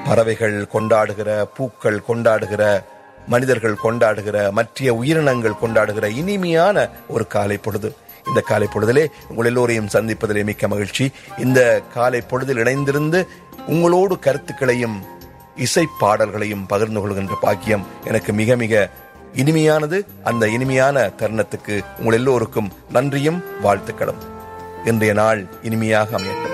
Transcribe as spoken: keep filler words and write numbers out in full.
பறவைகள் கொண்டாடுகிற, பூக்கள் கொண்டாடுகிற, மனிதர்கள் கொண்டாடுகிற, மற்ற உயிரினங்கள் கொண்டாடுகிற இனிமையான ஒரு காலை பொழுது. இந்த காலை பொழுதிலே உங்கள் எல்லோரையும் சந்திப்பதிலே மிக்க மகிழ்ச்சி. இந்த காலை பொழுதில் இணைந்திருந்து உங்களோடு கருத்துக்களையும் இசை பாடல்களையும் பகிர்ந்து கொள்கின்ற பாக்கியம் எனக்கு மிக மிக இனிமையானது. அந்த இனிமையான தருணத்துக்கு உங்கள் எல்லோருக்கும் நன்றியும் வாழ்த்துக்களும். இன்றைய நாள் இனிமையாக அமையட்டும்.